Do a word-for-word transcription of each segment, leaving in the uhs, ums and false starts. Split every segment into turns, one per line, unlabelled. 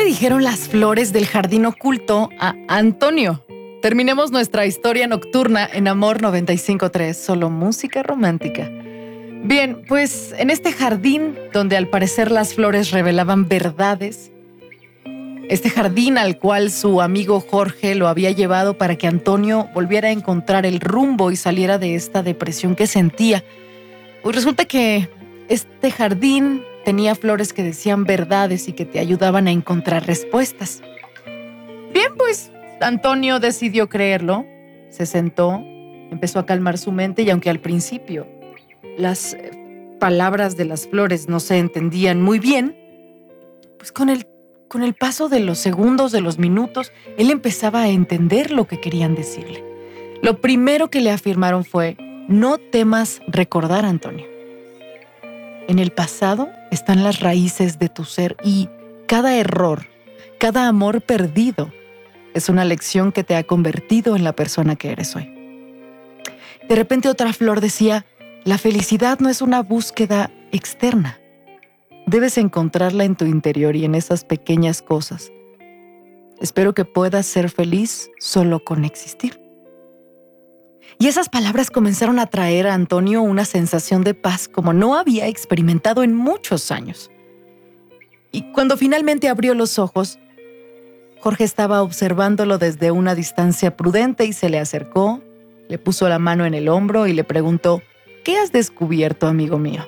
dijeron las flores del jardín oculto a Antonio? Terminemos nuestra historia nocturna en Amor noventa y cinco punto tres, solo música romántica. Bien, pues en este jardín donde al parecer las flores revelaban verdades, este jardín al cual su amigo Jorge lo había llevado para que Antonio volviera a encontrar el rumbo y saliera de esta depresión que sentía, pues resulta que este jardín tenía flores que decían verdades y que te ayudaban a encontrar respuestas. Bien, pues Antonio decidió creerlo, se sentó, empezó a calmar su mente y aunque al principio las palabras de las flores no se entendían muy bien, pues con el, con el paso de los segundos, de los minutos, él empezaba a entender lo que querían decirle. Lo primero que le afirmaron fue: no temas recordar, Antonio. En el pasado están las raíces de tu ser y cada error, cada amor perdido es una lección que te ha convertido en la persona que eres hoy. De repente otra flor decía: la felicidad no es una búsqueda externa. Debes encontrarla en tu interior y en esas pequeñas cosas. Espero que puedas ser feliz solo con existir. Y esas palabras comenzaron a traer a Antonio una sensación de paz como no había experimentado en muchos años. Y cuando finalmente abrió los ojos, Jorge estaba observándolo desde una distancia prudente y se le acercó, le puso la mano en el hombro y le preguntó: ¿qué has descubierto, amigo mío?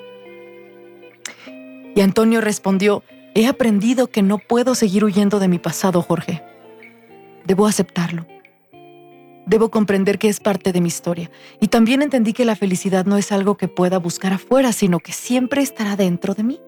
Y Antonio respondió: he aprendido que no puedo seguir huyendo de mi pasado, Jorge. Debo aceptarlo. Debo comprender que es parte de mi historia. Y también entendí que la felicidad no es algo que pueda buscar afuera, sino que siempre estará dentro de mí.